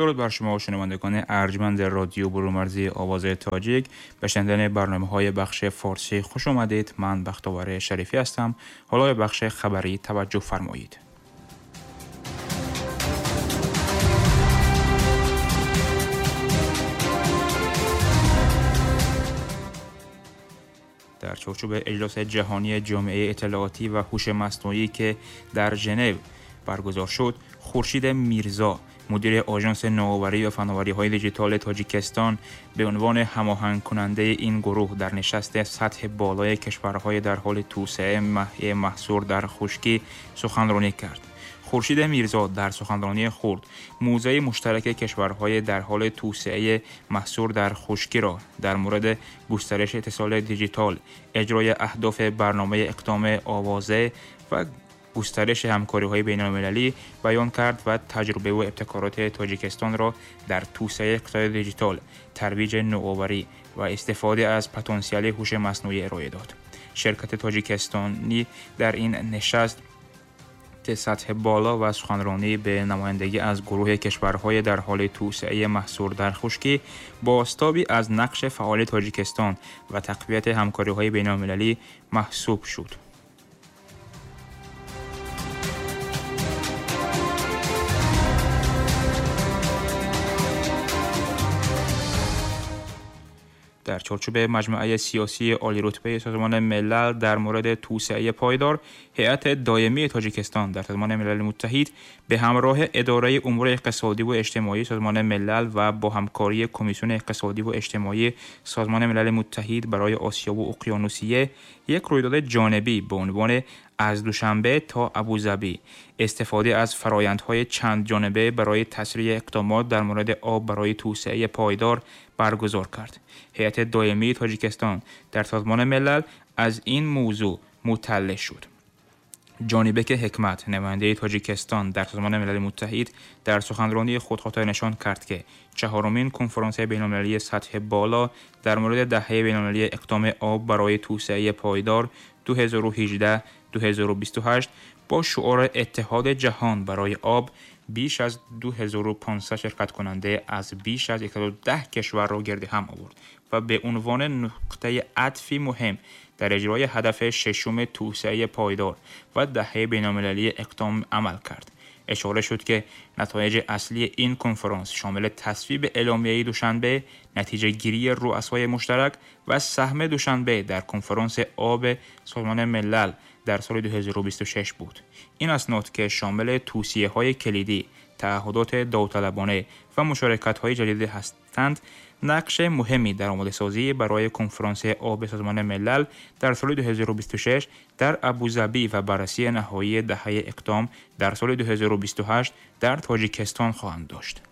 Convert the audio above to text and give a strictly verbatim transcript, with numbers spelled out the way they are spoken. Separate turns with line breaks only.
درود بر شما شنوندگان ارجمند رادیو برومرزی آواز تاجیک. به شنیدن برنامه‌های بخش فارسی خوش آمدید. من بختیار شریفی هستم. حالا به بخش خبری توجه فرمایید. در چارچوب اجلاس جهانی جامعه اطلاعاتی و هوش مصنوعی که در ژنو برگزار شد، خورشید میرزا، مدیر آژانس نوآوری و فناوری‌های دیجیتال تاجیکستان، به عنوان هماهنگ کننده این گروه در نشست سطح بالای کشورهای در حال توسعه محصور در خشکی سخنرانی کرد. خورشید میرزا در سخنرانی خود موضع مشترک کشورهای در حال توسعه محصور در خشکی را در مورد گسترش اتصال دیجیتال، اجرای اهداف برنامه اقدام آوازه و گسترش همکاری‌های بین‌المللی بیان کرد و تجربه و ابتکارات تاجیکستان را در توسعه اقتصاد دیجیتال، ترویج نوآوری و استفاده از پتانسیل هوش مصنوعی ارائه داد. شرکت تاجیکستانی در این نشست سطح بالا و سخنرانی به نمایندگی از گروه کشورهای در حال توسعه محصور در خشکی بازتابی از نقش فعال تاجیکستان و تقویت همکاری‌های بین‌المللی محسوب شد. در چارچوب مجمع سیاسی عالی رتبه سازمان ملل در مورد توسعه پایدار، هیئت دائمی تاجیکستان در سازمان ملل متحد به همراه اداره امور اقتصادی و اجتماعی سازمان ملل و با همکاری کمیسیون اقتصادی و اجتماعی سازمان ملل متحد برای آسیا و اقیانوسیه یک رویداد جانبی به عنوان از دوشنبه تا ابوظبی استفاده از فرآیندهای چند جانبه برای تسریع اقدامات در مورد آب برای توسعه پایدار برگزار کرد. هیئت دائمی تاجیکستان در سازمان ملل از این موضوع مطلع شد. جانبک حکمت، نماینده تاجیکستان در سازمان ملل متحد، در سخنرانی خود خاطر نشان کرد که چهارمین کنفرانس بین‌المللی سطح بالا در مورد دهه بین‌المللی اقدام آب برای توسعه پایدار دو هزار و هجده تا دو هزار و بیست و هشت با شعار اتحاد جهان برای آب بیش از دو هزار و پانصد شرکت کننده از بیش از صد و ده کشور را گرد هم آورد و به عنوان نقطه عطفی مهم در اجرای هدف ششم توسعه پایدار و دهه بین‌المللی اقدام عمل کرد. اشاره شد که نتایج اصلی این کنفرانس شامل تصویب اعلامیه دوشنبه، نتیجه گیری رؤسای مشترک و سهم دوشنبه در کنفرانس آب سازمان ملل در سال دو هزار و بیست و شش بود. این اسناد که شامل توصیه‌های کلیدی، تعهدات داوطلبانه و مشارکت‌های جدید هستند، نقش مهمی در آماده‌سازی برای کنفرانس آب سازمان ملل در سال دو هزار و بیست و شش در ابوظبی و بررسی نهایی دهه اقدام در سال دو هزار و بیست و هشت در تاجیکستان خواهند داشت.